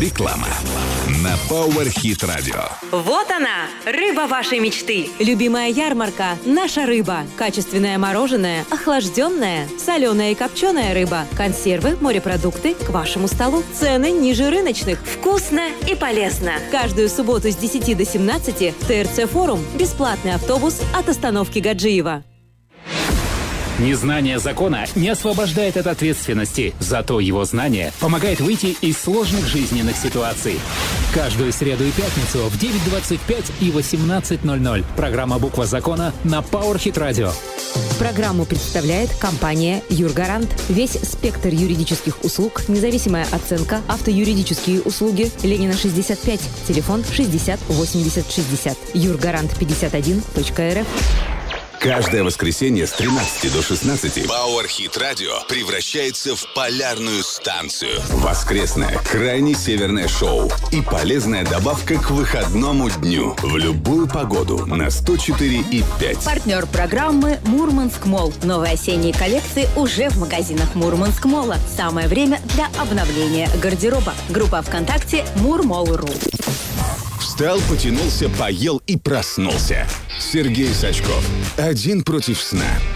Реклама на Power Hit Radio. Вот она, рыба вашей мечты. Любимая ярмарка – наша рыба. Качественное мороженое, охлажденное, соленая и копченая рыба, консервы, морепродукты к вашему столу. Цены ниже рыночных. Вкусно и полезно. Каждую субботу с 10 до 17 ТРЦ Форум. Бесплатный автобус от остановки Гаджиева. Незнание закона не освобождает от ответственности, зато его знание помогает выйти из сложных жизненных ситуаций. Каждую среду и пятницу в 9:25 и 18:00 программа «Буква закона» на Power Hit Radio. Программу представляет компания «Юргарант». Весь спектр юридических услуг, независимая оценка, автоюридические услуги. Ленина 65, телефон 60 80 60. Юргарант51.рф. Каждое воскресенье с 13 до 16 Power Hit Radio превращается в полярную станцию. Воскресное, крайне северное шоу и полезная добавка к выходному дню. В любую погоду на 104,5. Партнер программы «Мурманск Молл». Новые осенние коллекции уже в магазинах «Мурманск Молла». Самое время для обновления гардероба. Группа ВКонтакте «Мурмолл.ру». Встал, потянулся, поел и проснулся. Сергей Сачков. Один против сна.